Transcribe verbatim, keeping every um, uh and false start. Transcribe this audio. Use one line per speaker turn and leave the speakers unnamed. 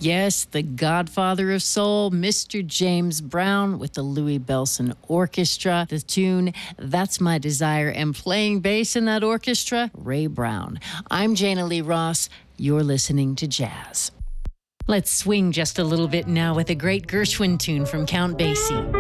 Yes, the godfather of soul, Mister James Brown with the Louis Bellson Orchestra. The tune, That's My Desire, and playing bass in that orchestra, Ray Brown. I'm Jana Lee Ross. You're listening to Jazz. Let's swing just a little bit now with a great Gershwin tune from Count Basie.